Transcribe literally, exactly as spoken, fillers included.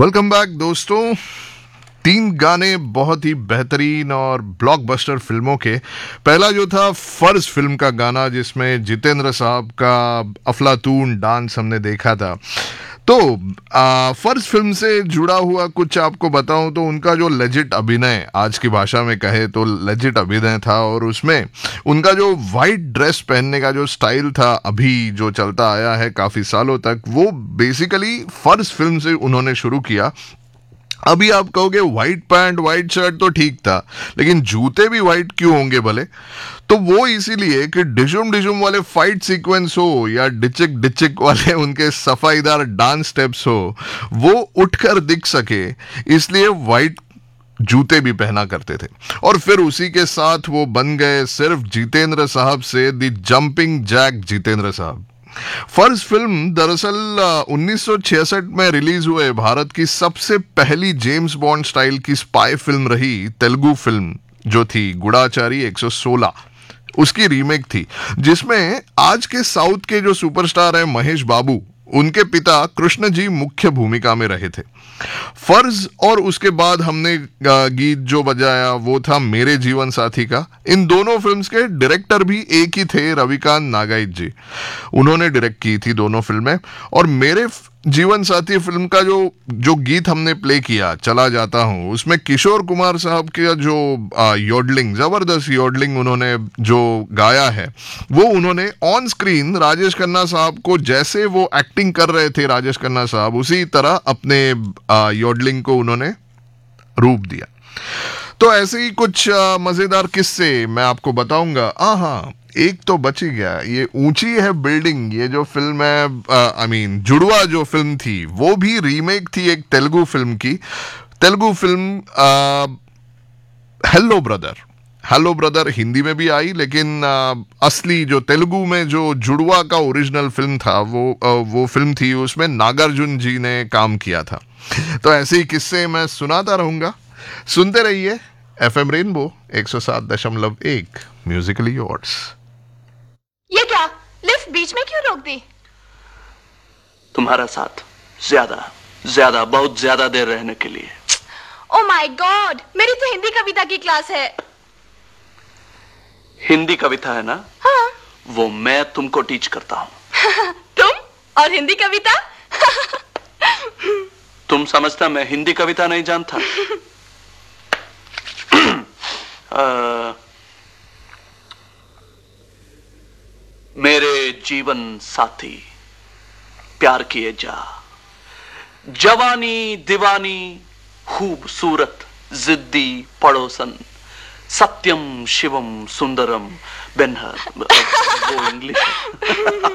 Welcome back दोस्तों। तीन गाने बहुत ही बेहतरीन और ब्लॉकबस्टर फिल्मों के। पहला जो था फर्ज फिल्म का गाना, जिसमें जितेंद्र साहब का अफलातून डांस हमने देखा था। तो आ, फर्ज फिल्म से जुड़ा हुआ कुछ आपको बताऊं तो उनका जो लेजिट अभिनय, आज की भाषा में कहे तो लेजिट अभिनय था, और उसमें उनका जो वाइट ड्रेस पहनने का जो स्टाइल था, अभी जो चलता आया है काफी सालों तक, वो बेसिकली फर्ज फिल्म से उन्होंने शुरू किया। अभी आप कहोगे व्हाइट पैंट व्हाइट शर्ट तो ठीक था, लेकिन जूते भी व्हाइट क्यों होंगे भले? तो वो इसीलिए कि डिशुम डिशुम वाले फाइट सीक्वेंस हो या डिचिक डिचिक वाले उनके सफाईदार डांस स्टेप्स हो, वो उठकर दिख सके, इसलिए व्हाइट जूते भी पहना करते थे। और फिर उसी के साथ वो बन गए सिर्फ जितेंद्र साहब से द जंपिंग जैक जितेंद्र साहब। फर्ज फिल्म दरअसल उन्नीस सौ छियासठ में रिलीज हुए भारत की सबसे पहली जेम्स बॉन्ड स्टाइल की स्पाई फिल्म रही। तेलुगु फिल्म जो थी गुड़ाचारी एक सौ सोलह, उसकी रीमेक थी, जिसमें आज के साउथ के जो सुपरस्टार है महेश बाबू, उनके पिता कृष्ण जी मुख्य भूमिका में रहे थे। फर्ज और उसके बाद हमने गीत जो बजाया वो था मेरे जीवन साथी का। इन दोनों फिल्म्स के डायरेक्टर भी एक ही थे, रविकांत नागाइट जी। उन्होंने डायरेक्ट की थी दोनों फिल्में। और मेरे जीवन साथी फिल्म का जो जो गीत हमने प्ले किया, चला जाता हूं, उसमें किशोर कुमार साहब का जो योडलिंग, जबरदस्त योडलिंग उन्होंने जो गाया है, वो उन्होंने ऑन स्क्रीन राजेश खन्ना साहब को, जैसे वो एक्टिंग कर रहे थे राजेश खन्ना साहब, उसी तरह अपने योडलिंग को उन्होंने रूप दिया। तो ऐसे ही कुछ आ, मजेदार किस्से मैं आपको बताऊंगा। आ हाँ, एक तो बच ही गया, ये ऊंची है बिल्डिंग, ये जो फिल्म है, आई मीन जुड़वा जो फिल्म थी, वो भी रीमेक थी एक तेलुगु फिल्म की। Telugu film hello brother. Hello brother Hindi में भी आई, लेकिन आ, असली जो तेलुगु में जो जुड़वा का ओरिजिनल फिल्म था, वो आ, वो फिल्म थी, उसमें नागार्जुन जी ने काम किया था। तो ऐसे ही किस्से मैं सुनाता रहूंगा। सुनते रहिए एफएम रेनबो एक सौ सात दशमलव एक, म्यूजिकली योर्स। ये क्या, लिफ्ट बीच में क्यों रोक दी? तुम्हारा साथ ज्यादा ज्यादा बहुत ज्यादा देर रहने के लिए। ओ माय गॉड, मेरी तो हिंदी कविता की क्लास है। हिंदी कविता है ना? हाँ। वो मैं तुमको टीच करता हूँ। तुम और हिंदी कविता? तुम समझता मैं हिंदी कविता नहीं जानता? आ, मेरे जीवन साथी प्यार किए जा, जवानी दीवानी खूबसूरत जिद्दी पड़ोसन, सत्यम शिवम सुंदरम बेनहर। वो इंग्लिश है।